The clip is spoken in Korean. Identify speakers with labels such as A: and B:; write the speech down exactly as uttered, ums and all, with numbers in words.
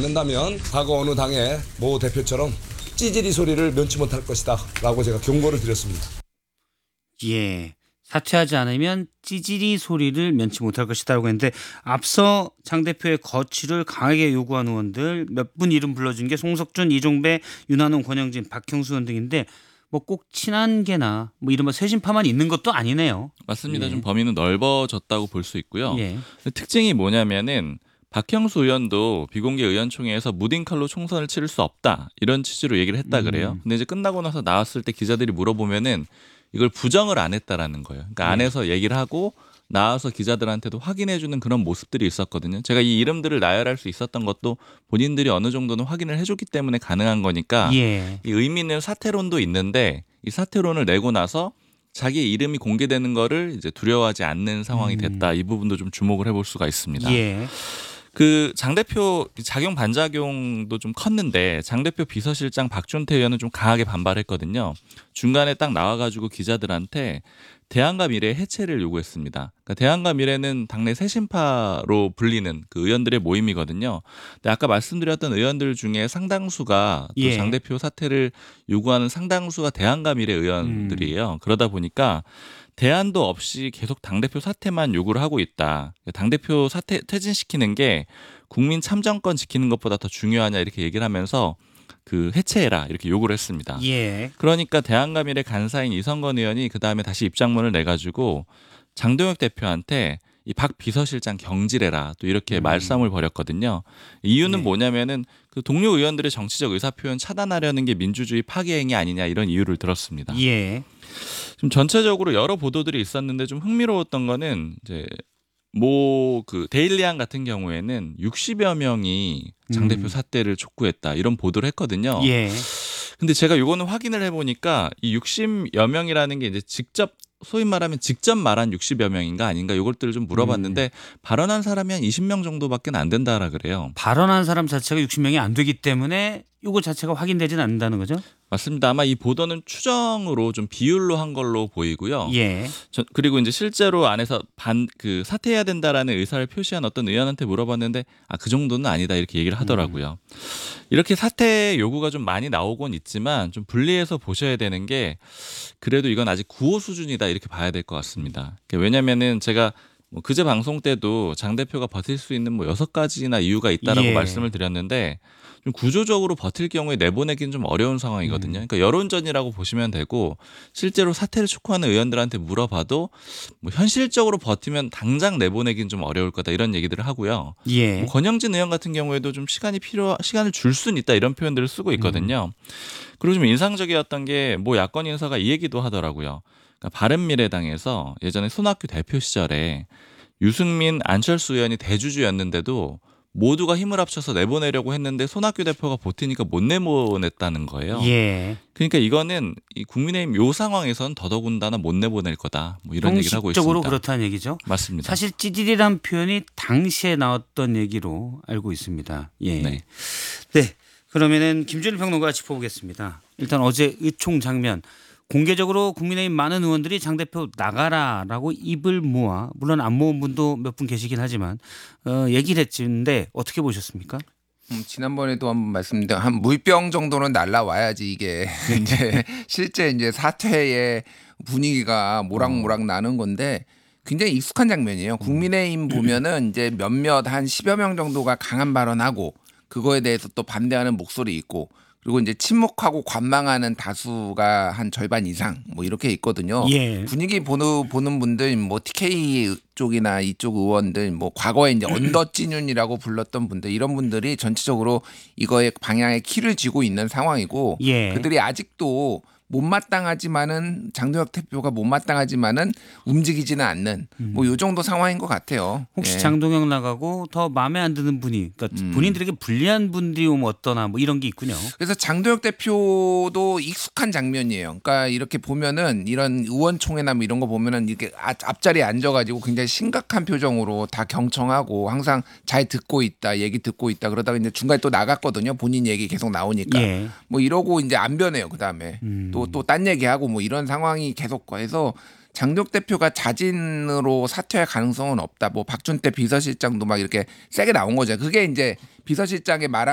A: 않는다면 과거 어느 당의 모 대표처럼 찌질이 소리를 면치 못할 것이다 라고 제가 경고를 드렸습니다.
B: 예. 사퇴하지 않으면 찌질이 소리를 면치 못할 것이다라고 했는데 앞서 장 대표의 거취를 강하게 요구한 의원들 몇 분 이름 불러준 게 송석준, 이종배, 윤한홍, 권영진, 박형수 의원 등인데 뭐 꼭 친한계나 뭐 이른바 쇄신파만 있는 것도 아니네요.
C: 맞습니다.
B: 예.
C: 좀 범위는 넓어졌다고 볼 수 있고요.
B: 예.
C: 특징이 뭐냐면은 박형수 의원도 비공개 의원총회에서 무딘 칼로 총선을 치를 수 없다 이런 취지로 얘기를 했다 그래요.
B: 음.
C: 근데 이제 끝나고 나서 나왔을 때 기자들이 물어보면은 이걸 부정을 안 했다라는 거예요. 그러니까
B: 네.
C: 안에서 얘기를 하고 나와서 기자들한테도 확인해주는 그런 모습들이 있었거든요. 제가 이 이름들을 나열할 수 있었던 것도 본인들이 어느 정도는 확인을 해줬기 때문에 가능한 거니까
B: 예.
C: 이 의미 있는 사퇴론도 있는데 이 사퇴론을 내고 나서 자기 이름이 공개되는 거를 이제 두려워하지 않는 상황이 됐다. 이 부분도 좀 주목을 해볼 수가 있습니다.
B: 예.
C: 그 장 대표 작용 반작용도 좀 컸는데 장 대표 비서실장 박준태 의원은 좀 강하게 반발했거든요. 중간에 딱 나와가지고 기자들한테 대안과 미래 해체를 요구했습니다. 그러니까 대안과 미래는 당내 새신파로 불리는 그 의원들의 모임이거든요. 근데 아까 말씀드렸던 의원들 중에 상당수가 또
B: 예.
C: 장 대표 사퇴를 요구하는 상당수가 대안과 미래 의원들이에요. 음. 그러다 보니까 대안도 없이 계속 당대표 사퇴만 요구를 하고 있다. 당대표 사퇴 퇴진시키는 게 국민 참정권 지키는 것보다 더 중요하냐 이렇게 얘기를 하면서 그 해체해라 이렇게 요구를 했습니다.
B: 예.
C: 그러니까 대한가밀의 간사인 이성건 의원이 그다음에 다시 입장문을 내가지고 장동혁 대표한테 이 박 비서실장 경질해라 또 이렇게
B: 음.
C: 말싸움을 벌였거든요. 이유는
B: 네.
C: 뭐냐면은 그 동료 의원들의 정치적 의사표현 차단하려는 게 민주주의 파괴 행위 아니냐 이런 이유를 들었습니다.
B: 예.
C: 좀 전체적으로 여러 보도들이 있었는데 좀 흥미로웠던 거는 이제 뭐 그 데일리안 같은 경우에는 육십여 명이 장 대표
B: 음.
C: 사퇴를 촉구했다 이런 보도를 했거든요.
B: 예.
C: 근데 제가 요거는 확인을 해보니까 이 육십여 명이라는 게 이제 직접 소위 말하면 직접 말한 육십여 명인가 아닌가 요것들을 좀 물어봤는데 음. 발언한 사람이 한 이십 명 정도밖에 안 된다라 그래요.
B: 발언한 사람 자체가 육십 명이 안 되기 때문에 이거 자체가 확인되지는 않는다는 거죠?
C: 맞습니다. 아마 이 보도는 추정으로 좀 비율로 한 걸로 보이고요.
B: 예.
C: 저, 그리고 이제 실제로 안에서 반 그 사퇴해야 된다라는 의사를 표시한 어떤 의원한테 물어봤는데 아, 그 정도는 아니다 이렇게 얘기를 하더라고요. 음. 이렇게 사퇴 요구가 좀 많이 나오곤 있지만 좀 분리해서 보셔야 되는 게 그래도 이건 아직 구호 수준이다 이렇게 봐야 될 것 같습니다. 왜냐면은 제가 뭐 그제 방송 때도 장 대표가 버틸 수 있는 뭐 여섯 가지나 이유가 있다라고
B: 예.
C: 말씀을 드렸는데 좀 구조적으로 버틸 경우에 내보내기는 좀 어려운 상황이거든요. 그러니까 여론전이라고 보시면 되고 실제로 사퇴를 촉구하는 의원들한테 물어봐도 뭐 현실적으로 버티면 당장 내보내기는 좀 어려울 거다 이런 얘기들을 하고요.
B: 예.
C: 뭐 권영진 의원 같은 경우에도 좀 시간이 필요 시간을 줄 수는 있다 이런 표현들을 쓰고 있거든요. 음. 그리고 좀 인상적이었던 게 뭐 야권 인사가 이 얘기도 하더라고요. 그러니까 바른미래당에서 예전에 손학규 대표 시절에 유승민, 안철수 의원이 대주주였는데도 모두가 힘을 합쳐서 내보내려고 했는데 손학규 대표가 버티니까 못 내보냈다는 거예요.
B: 예.
C: 그러니까 이거는 이 국민의힘 요 상황에선 더더군다나 못 내보낼 거다. 뭐 이런 얘기를 하고 있습니다.
B: 형식적으로 그렇다는 얘기죠.
C: 맞습니다.
B: 사실 찌질이란 표현이 당시에 나왔던 얘기로 알고 있습니다. 예.
C: 네.
B: 네. 그러면은 김준일 평론가 짚어보겠습니다. 일단 어제 의총 장면. 공개적으로 국민의힘 많은 의원들이 장 대표 나가라라고 입을 모아 물론 안 모은 분도 몇 분 계시긴 하지만 어, 얘기를 했는데 어떻게 보셨습니까?
D: 음, 지난번에도 한번 말씀드린 한 물병 정도는 날라와야지 이게 이제 실제 이제 사퇴의 분위기가 모락모락 나는 건데 굉장히 익숙한 장면이에요. 국민의힘 보면은 이제 몇몇 한 십여 명 정도가 강한 발언하고 그거에 대해서 또 반대하는 목소리 있고 그리고 이제 침묵하고 관망하는 다수가 한 절반 이상 뭐 이렇게 있거든요.
B: 예.
D: 분위기 보는 보는 분들 뭐 티케이 쪽이나 이쪽 의원들 뭐 과거에 이제 언더찐윤이라고 불렀던 분들 이런 분들이 전체적으로 이거의 방향에 키를 쥐고 있는 상황이고
B: 예.
D: 그들이 아직도 못마땅하지만은 장동혁 대표가 못마땅하지만은 움직이지는 않는 뭐 요 정도 상황인 것 같아요.
B: 혹시
D: 예.
B: 장동혁 나가고 더 마음에 안 드는 분이 그러니까
D: 음.
B: 본인들에게 불리한 분들이 오면 어떠나 뭐 이런 게 있군요.
D: 그래서 장동혁 대표도 익숙한 장면이에요. 그러니까 이렇게 보면은 이런 의원총회나 뭐 이런 거 보면은 이렇게 앞자리에 앉아가지고 굉장히 심각한 표정으로 다 경청하고 항상 잘 듣고 있다, 얘기 듣고 있다 그러다가 이제 중간에 또 나갔거든요. 본인 얘기 계속 나오니까
B: 예.
D: 뭐 이러고 이제 안 변해요. 그 다음에
B: 음.
D: 또 또 딴 얘기하고 뭐 이런 상황이 계속 해서. 장동혁 대표가 자진으로 사퇴할 가능성은 없다. 뭐 박준태 비서실장도 막 이렇게 세게 나온 거죠. 그게 이제 비서실장의 말